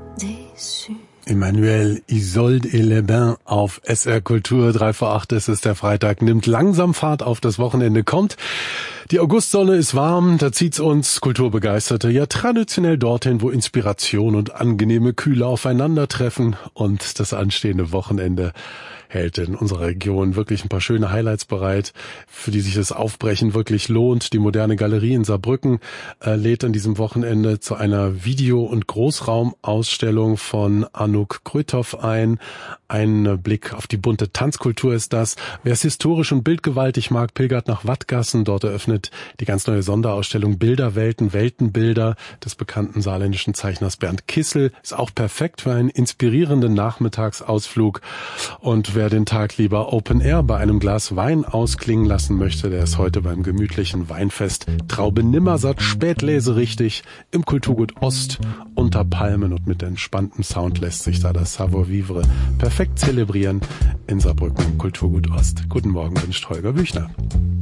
déçu. Emmanuel Isolde et les Bains auf SR Kultur. 3:08 ist es, der Freitag nimmt langsam Fahrt auf, das Wochenende kommt. Die Augustsonne ist warm, da zieht's uns Kulturbegeisterte ja traditionell dorthin, wo Inspiration und angenehme Kühle aufeinandertreffen. Und das anstehende Wochenende hält in unserer Region wirklich ein paar schöne Highlights bereit, für die sich das Aufbrechen wirklich lohnt. Die Moderne Galerie in Saarbrücken lädt an diesem Wochenende zu einer Video- und Großraumausstellung von Anouk Krüthoff ein. Ein Blick auf die bunte Tanzkultur ist das. Wer es historisch und bildgewaltig mag, pilgert nach Wattgassen. Dort eröffnet die ganz neue Sonderausstellung Bilderwelten, Weltenbilder des bekannten saarländischen Zeichners Bernd Kissel. Ist auch perfekt für einen inspirierenden Nachmittagsausflug. Und wer den Tag lieber Open Air bei einem Glas Wein ausklingen lassen möchte, der ist heute beim gemütlichen Weinfest Traube Nimmersatt spätleserichtig im Kulturgut Ost unter Palmen, und mit entspanntem Sound lässt sich da das Savoir-vivre perfekt zelebrieren in Saarbrücken im Kulturgut Ost. Guten Morgen, wünscht Holger Büchner.